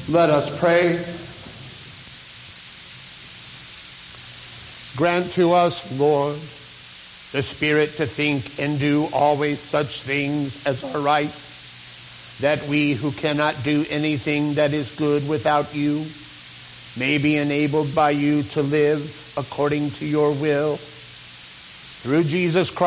Let us pray. Grant to us, Lord, the spirit to think and do always such things as are right, that we who cannot do anything that is good without you may be enabled by you to live according to your will. Through Jesus Christ,